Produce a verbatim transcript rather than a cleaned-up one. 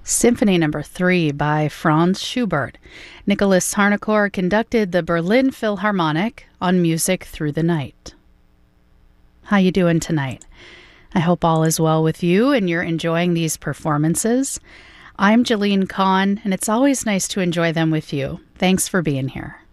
Symphony Number three by Franz Schubert. Nicholas Harnoncourt conducted the Berlin Philharmonic on Music Through the Night. How you doing tonight? I hope all is well with you and you're enjoying these performances. I'm Jalene Kahn, and it's always nice to enjoy them with you. Thanks for being here.